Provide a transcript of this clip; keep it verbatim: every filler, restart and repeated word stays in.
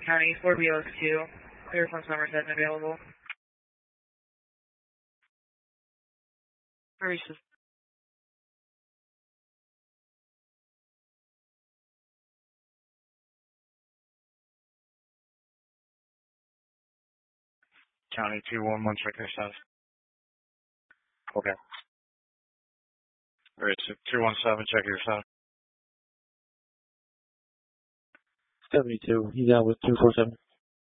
County, four B O two, clear from Somerset and available. Gracious. County two one one, check your status. Okay. Alright, so two one seven, check your status. seventy-two, he's out with two four seven.